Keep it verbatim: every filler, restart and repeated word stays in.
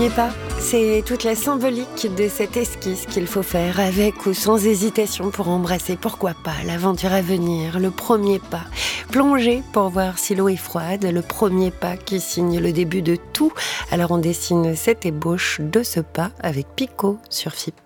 premier pas, c'est toute la symbolique de cette esquisse qu'il faut faire avec ou sans hésitation pour embrasser, pourquoi pas, l'aventure à venir, le premier pas. Plonger pour voir si l'eau est froide, le premier pas qui signe le début de tout. Alors on dessine cette ébauche de ce pas avec Pico sur F I P.